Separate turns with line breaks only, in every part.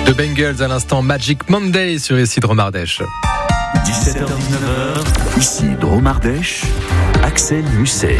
The Bengals à l'instant, Magic Monday sur ici Drôme Ardèche.
17h-19h, ici Drôme Ardèche, Axel Musset.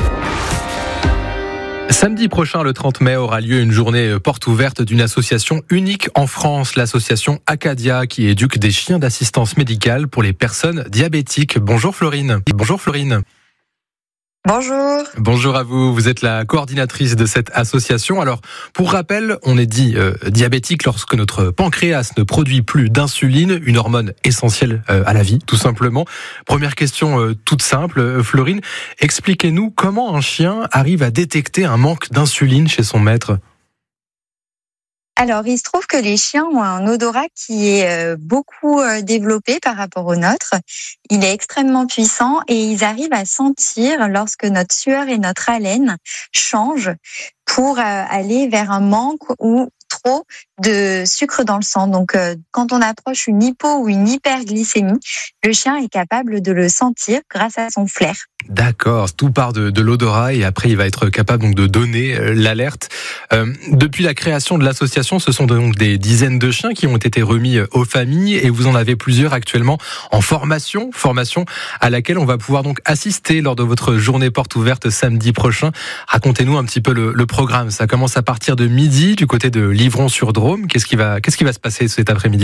Samedi prochain, le 30 mai, aura lieu une journée porte ouverte d'une association unique en France, l'association Acadia, qui éduque des chiens d'assistance médicale pour les personnes diabétiques. Bonjour Florine. Bonjour Florine.
Bonjour.
Bonjour à vous, vous êtes la coordinatrice de cette association. Alors, pour rappel, on est dit diabétique lorsque notre pancréas ne produit plus d'insuline, une hormone essentielle à la vie, tout simplement. Première question toute simple, Florine, expliquez-nous comment un chien arrive à détecter un manque d'insuline chez son maître.
Alors, il se trouve que les chiens ont un odorat qui est beaucoup développé par rapport au nôtre. Il est extrêmement puissant et ils arrivent à sentir lorsque notre sueur et notre haleine changent pour aller vers un manque ou trop de sucre dans le sang. Donc, quand on approche une hypo ou une hyperglycémie, le chien est capable de le sentir grâce à son flair.
D'accord, tout part de l'odorat et après il va être capable donc de donner l'alerte. Depuis la création de l'association, ce sont donc des dizaines de chiens qui ont été remis aux familles et vous en avez plusieurs actuellement en formation à laquelle on va pouvoir donc assister lors de votre journée porte ouverte samedi prochain. Racontez-nous un petit peu le programme. Ça commence à partir de midi du côté de Livron-sur-Drôme. Qu'est-ce qui va se passer cet après-midi-là ?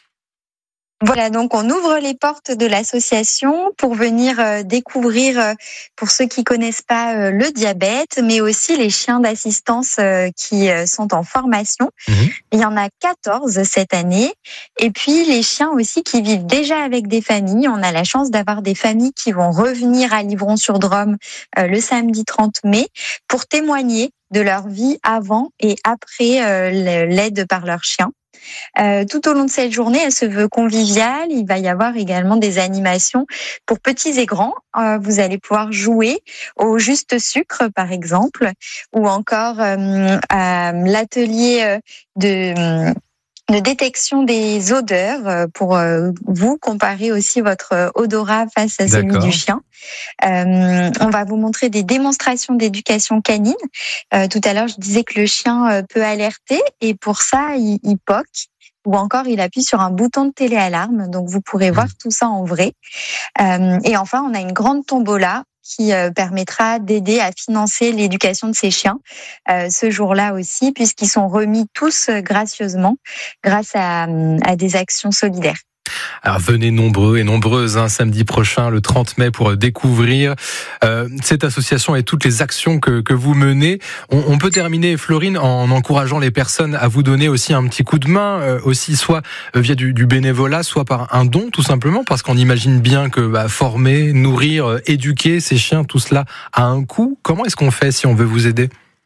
Voilà, donc on ouvre les portes de l'association pour venir découvrir, pour ceux qui connaissent pas, le diabète, mais aussi les chiens d'assistance qui sont en formation. Il y en a 14 cette année. Et puis les chiens aussi qui vivent déjà avec des familles. On a la chance d'avoir des familles qui vont revenir à Livron-sur-Drôme le samedi 30 mai pour témoigner de leur vie avant et après l'aide par leur chien. Tout au long de cette journée, elle se veut conviviale. Il va y avoir également des animations pour petits et grands. Vous allez pouvoir jouer au juste sucre, par exemple, ou encore l'atelier de détection des odeurs pour vous comparer aussi votre odorat face à celui du chien. On va vous montrer des démonstrations d'éducation canine. Tout à l'heure, je disais que le chien peut alerter et pour ça, il poque ou encore il appuie sur un bouton de téléalarme. Donc, vous pourrez voir tout ça en vrai. Et enfin, on a une grande tombola qui permettra d'aider à financer l'éducation de ces chiens ce jour-là aussi, puisqu'ils sont remis tous gracieusement grâce à des actions solidaires.
Alors venez nombreux et nombreuses samedi prochain, le 30 mai, pour découvrir cette association et toutes les actions que vous menez. On peut terminer, Florine, en encourageant les personnes à vous donner aussi un petit coup de main, aussi soit via du bénévolat, soit par un don, tout simplement, parce qu'on imagine bien que former, nourrir, éduquer ces chiens, tout cela a un coût. Comment est-ce qu'on fait si on veut vous aider ?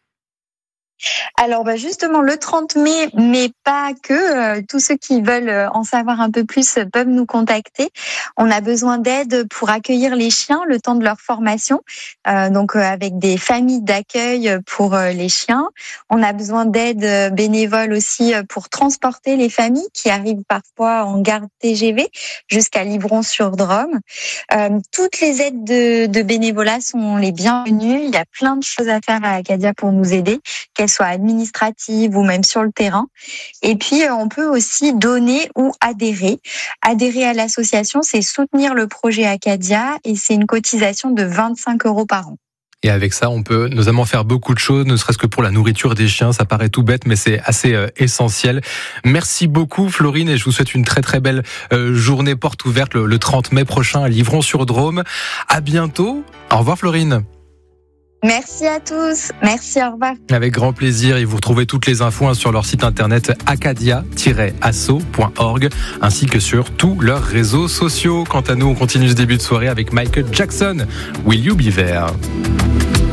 Alors justement le 30 mai, mais pas que, tous ceux qui veulent en savoir un peu plus peuvent nous contacter. On a besoin d'aide pour accueillir les chiens le temps de leur formation, donc avec des familles d'accueil pour les chiens. On a besoin d'aide bénévole aussi pour transporter les familles qui arrivent parfois en garde TGV jusqu'à Livron-sur-Drôme. Toutes les aides de bénévolat sont les bienvenues. Il y a plein de choses à faire à Acadia pour nous aider, qu'elles soient administratives ou même sur le terrain. Et puis, on peut aussi donner ou adhérer. Adhérer à l'association, c'est soutenir le projet Acadia et c'est une cotisation de 25 € par an.
Et avec ça, on peut notamment faire beaucoup de choses, ne serait-ce que pour la nourriture des chiens. Ça paraît tout bête, mais c'est assez essentiel. Merci beaucoup, Florine, et je vous souhaite une très très belle journée porte ouverte le 30 mai prochain à Livron-sur-Drôme. À bientôt. Au revoir, Florine.
Merci à tous. Merci, au revoir.
Avec grand plaisir. Et vous retrouvez toutes les infos sur leur site internet acadia-asso.org ainsi que sur tous leurs réseaux sociaux. Quant à nous, on continue ce début de soirée avec Michael Jackson. Will You Be There?